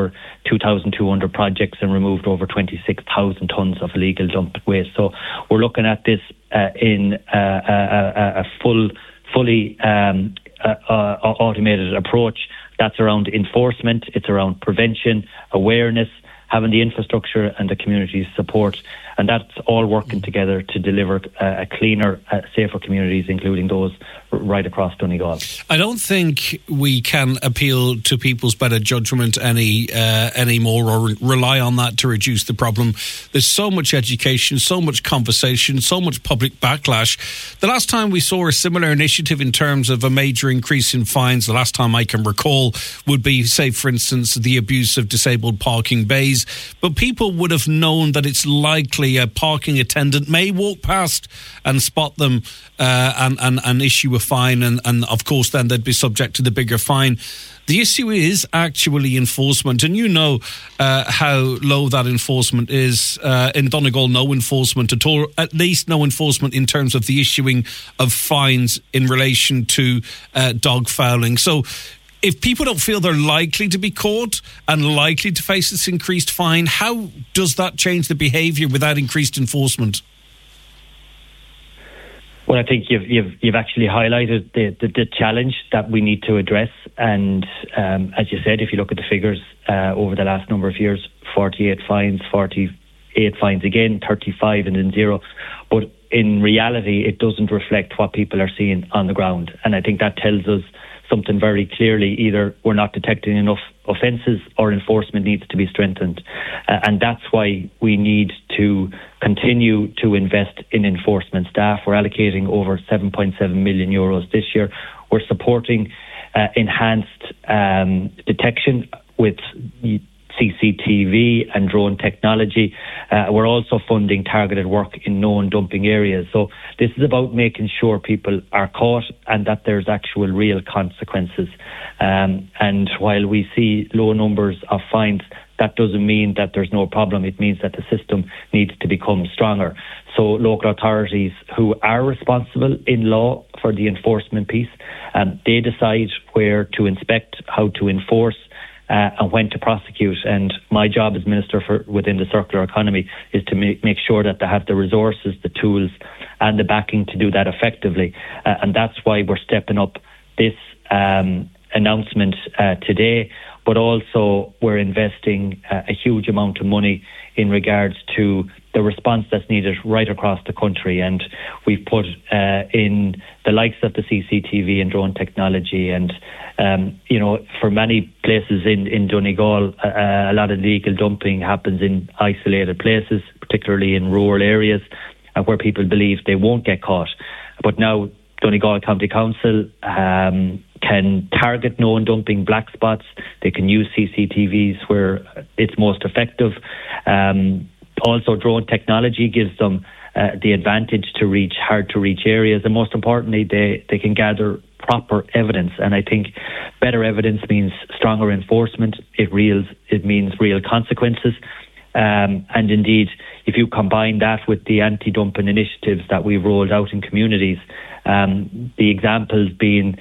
over 2,200 projects and removed over 26,000 tonnes of illegal dump waste. So we're looking at this in a fully automated approach. That's around enforcement, it's around prevention, awareness, having the infrastructure and the community support, and that's all working together to deliver a cleaner, safer communities, including those right across Donegal. I don't think we can appeal to people's better judgment anymore, or rely on that to reduce the problem. There's so much education, so much conversation, so much public backlash. The last time we saw a similar initiative in terms of a major increase in fines, the last time I can recall, would be, say, for instance, the abuse of disabled parking bays. But people would have known that it's likely a parking attendant may walk past and spot them and issue a fine, and of course then they'd be subject to the bigger fine. The issue is actually enforcement, and you know how low that enforcement is. In Donegal, no enforcement at all, at least no enforcement in terms of the issuing of fines in relation to dog fouling. So if people don't feel they're likely to be caught and likely to face this increased fine, how does that change the behaviour without increased enforcement? Well, I think you've actually highlighted the challenge that we need to address. And as you said, if you look at the figures over the last number of years, 48 fines, 48 fines again, 35 and then 0. But in reality, it doesn't reflect what people are seeing on the ground. And I think that tells us something very clearly. Either we're not detecting enough offences or enforcement needs to be strengthened. And that's why we need to continue to invest in enforcement staff. We're allocating over €7.7 million this year. We're supporting enhanced detection with CCTV and drone technology. We're also funding targeted work in known dumping areas. So this is about making sure people are caught and that there's actual real consequences. And while we see low numbers of fines, that doesn't mean that there's no problem. It means that the system needs to become stronger. So local authorities who are responsible in law for the enforcement piece, they decide where to inspect, how to enforce, and when to prosecute. And my job as Minister within the circular economy is to make sure that they have the resources, the tools and the backing to do that effectively. And that's why we're stepping up this announcement today, but also we're investing a huge amount of money in regards to the response that's needed right across the country. And we've put in the likes of the CCTV and drone technology. And, for many places in Donegal, a lot of illegal dumping happens in isolated places, particularly in rural areas where people believe they won't get caught. But now Donegal County Council can target known dumping black spots. They can use CCTVs where it's most effective. Also, drone technology gives them the advantage to reach hard-to-reach areas. And most importantly, they can gather proper evidence. And I think better evidence means stronger enforcement. It means real consequences. And indeed, if you combine that with the anti-dumping initiatives that we've rolled out in communities, the examples being,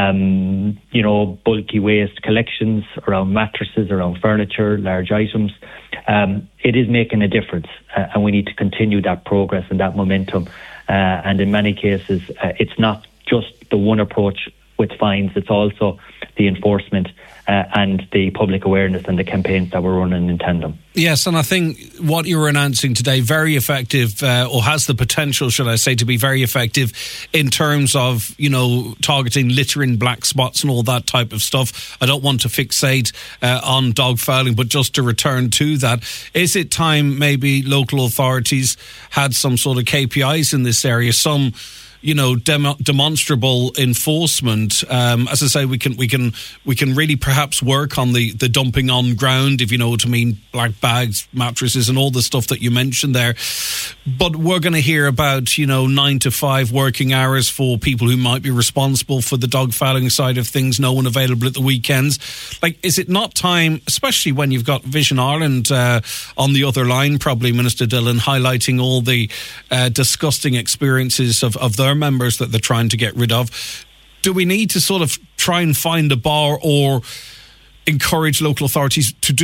bulky waste collections around mattresses, around furniture, large items, it is making a difference. And we need to continue that progress and that momentum. And in many cases, it's not just the one approach with fines, it's also the enforcement and the public awareness and the campaigns that we're running in tandem. Yes, and I think what you were announcing today, very effective, or has the potential, should I say, to be very effective in terms of, targeting littering, black spots and all that type of stuff. I don't want to fixate on dog fouling, but just to return to that, is it time maybe local authorities had some sort of KPIs in this area, some demonstrable enforcement? As I say, we can really perhaps work on the dumping on ground, if you know what I mean, black bags, mattresses and all the stuff that you mentioned there. But we're going to hear about 9 to 5 working hours for people who might be responsible for the dog fouling side of things, no one available at the weekends. Is it not time, especially when you've got Vision Ireland on the other line, probably, Minister Dillon, highlighting all the disgusting experiences of their members that they're trying to get rid of? Do we need to sort of try and find a bar or encourage local authorities to do